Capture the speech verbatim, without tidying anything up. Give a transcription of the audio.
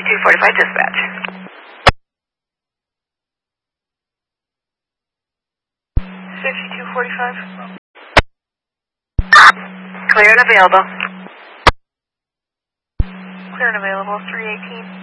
fifty-two forty-five dispatch. fifty-two forty-five. Clear and available. Clear and available, three eighteen.